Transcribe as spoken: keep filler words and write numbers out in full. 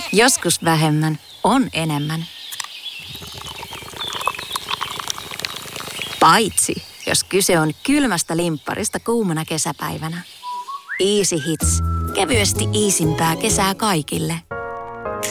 Joskus vähemmän on enemmän. Paitsi, jos kyse on kylmästä limpparista kuumana kesäpäivänä. Easy Hits. Kevyesti iisimpää kesää kaikille.